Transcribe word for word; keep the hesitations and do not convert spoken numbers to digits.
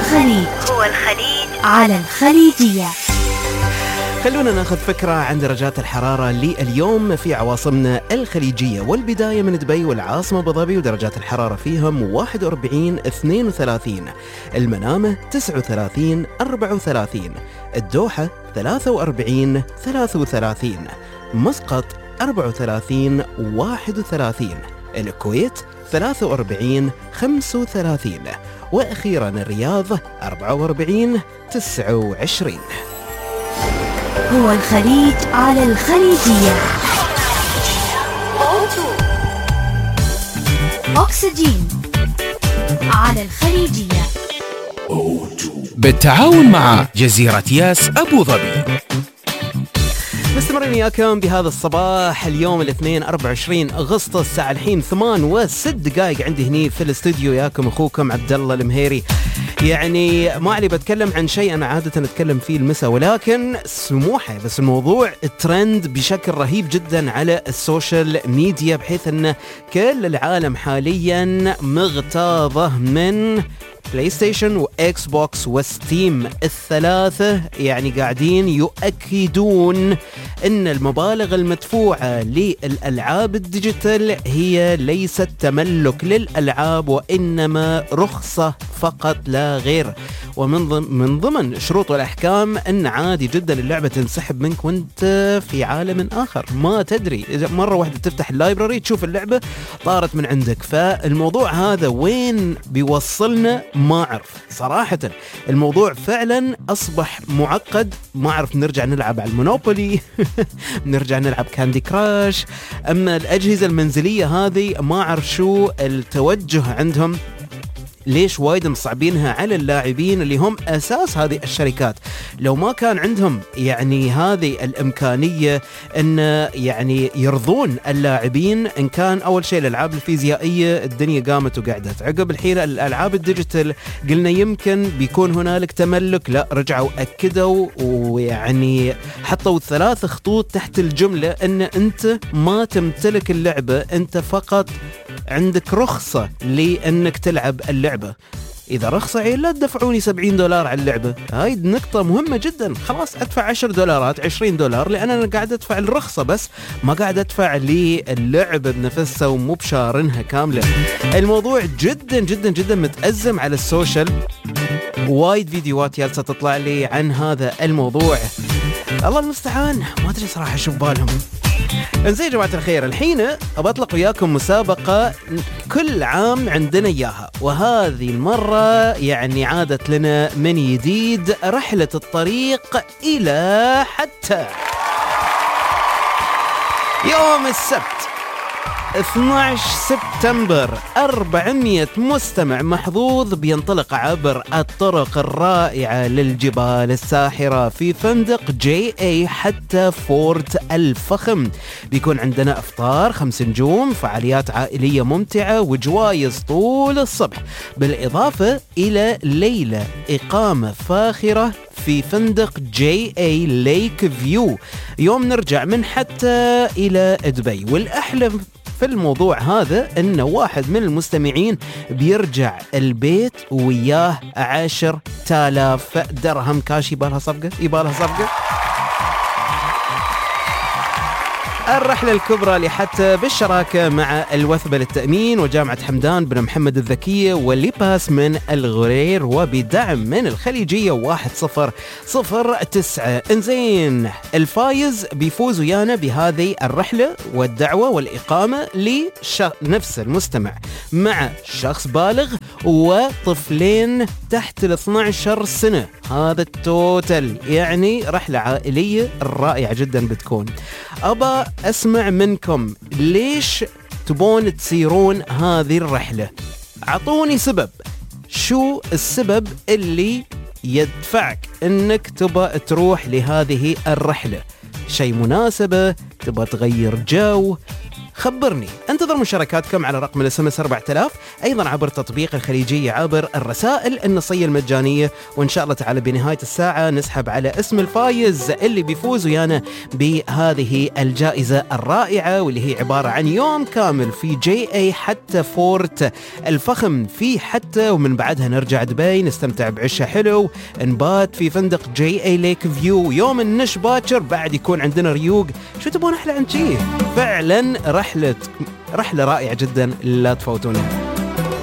الخليج هو الخليج على الخليجية. خلونا ناخذ فكرة عن درجات الحرارة لليوم في عواصمنا الخليجية، والبداية من دبي والعاصمة أبو ظبي ودرجات الحرارة فيهم واحد وأربعين اثنين وثلاثين، المنامة تسعة وثلاثين أربعة وثلاثين، الدوحة ثلاثة وأربعين ثلاثة وثلاثين، مسقط أربعة وثلاثين واحد وثلاثين، الكويت ثلاثة وأربعين خمسة وثلاثين، وأخيرا الرياض أربعة وأربعين تسعة وعشرين. هو الخليج على الخليجية. أكسجين على الخليجية بالتعاون مع جزيرة ياس أبو ظبي. مستمرين وياكم بهذا الصباح اليوم الاثنين أربعة وعشرين أغسطس، الساعة الحين ثمان وست دقائق عندي هني في الاستوديو، ياكم أخوكم عبد الله المهيري. يعني ما علي بتكلم عن شيء أنا عادة أتكلم فيه المساء، ولكن سموحة بس الموضوع الترند بشكل رهيب جدا على السوشيال ميديا، بحيث أن كل العالم حاليا مغتاظة من بلاي ستيشن واكس بوكس وستيم الثلاثة، يعني قاعدين يؤكدون ان المبالغ المدفوعة للألعاب الديجيتال هي ليست تملك للألعاب، وإنما رخصة فقط لا غير. ومن ضمن من ضمن شروط والأحكام ان عادي جدا اللعبة تنسحب منك وانت في عالم آخر ما تدري، إذا مرة واحدة تفتح اللايبراري تشوف اللعبة طارت من عندك. فالموضوع هذا وين بيوصلنا ما أعرف صراحة، الموضوع فعلا أصبح معقد. ما أعرف نرجع نلعب على المونوبولي نرجع نلعب كاندي كراش، أما الأجهزة المنزلية هذه ما أعرف شو التوجه عندهم، ليش وايد مصعبينها على اللاعبين اللي هم أساس هذه الشركات. لو ما كان عندهم يعني هذه الإمكانية أن يعني يرضون اللاعبين، إن كان أول شيء الألعاب الفيزيائية الدنيا قامت وقعدت، عقب الحين الألعاب الديجيتال قلنا يمكن بيكون هنالك تملك، لا رجعوا أكدوا ويعني حطوا ثلاث خطوط تحت الجملة أن أنت ما تمتلك اللعبة، أنت فقط عندك رخصة لأنك تلعب اللعبة. إذا رخصة عيل لا تدفعوني سبعين دولار على اللعبة، هاي نقطة مهمة جدا. خلاص أدفع عشر دولارات عشرين دولار لأن أنا قاعد أدفع الرخصة بس، ما قاعد أدفع للعبة بنفسها ومو بشارنها كاملة. الموضوع جدا جدا جدا متأزم على السوشيال، وايد فيديوهات جالسة تطلع لي عن هذا الموضوع، الله المستعان ما أدري صراحة شو بالهم. انزين يا جماعة الخير، الحين أبطلق وياكم مسابقة كل عام عندنا إياها، وهذه المرة يعني عادت لنا من جديد رحلة الطريق إلى حتى يوم السبت اثني عشر سبتمبر. أربعمية مستمع محظوظ بينطلق عبر الطرق الرائعة للجبال الساحرة في فندق جي اي حتى فورت الفخم. بيكون عندنا افطار خمس نجوم، فعاليات عائلية ممتعة وجوائز طول الصبح، بالإضافة إلى ليلة إقامة فاخرة في فندق جي اي ليك فيو. يوم نرجع من حتى إلى دبي، والأحلى في الموضوع هذا أن واحد من المستمعين بيرجع البيت وياه عشر تالاف درهم كاش. يبالها صفقة يبالها صفقة. الرحلة الكبرى لحتى بالشراكة مع الوثبة للتأمين وجامعة حمدان بن محمد الذكية وليباس من الغرير، وبدعم من الخليجية واحد صفر صفر تسعة. انزين الفايز بيفوز ويانا بهذه الرحلة والدعوة والإقامة لنفس المستمع مع شخص بالغ وطفلين تحت ال اثني عشر سنة. هذا التوتل يعني رحلة عائلية رائعة جدا بتكون. أبا أسمع منكم ليش تبون تسيرون هذه الرحلة؟ عطوني سبب، شو السبب اللي يدفعك انك تبى تروح لهذه الرحلة؟ شيء مناسبة، تبى تغير جو، خبرني. انتظر مشاركاتكم على رقم الاس ام اس أربعة آلاف، ايضا عبر تطبيق الخليجية، عبر الرسائل النصية المجانية، وان شاء الله تعالى بنهاية الساعة نسحب على اسم الفايز اللي بيفوز ويانا بهذه الجائزة الرائعة، واللي هي عبارة عن يوم كامل في جي اي حتى فورت الفخم في حتى، ومن بعدها نرجع دبي نستمتع بعشاء حلو، نبات في فندق جي اي ليك فيو، يوم النش باكر بعد يكون عندنا ريوق. شو تبون احلى عن شي؟ فعلا رحلة رحلة رائعة جدا، لا تفوتونها.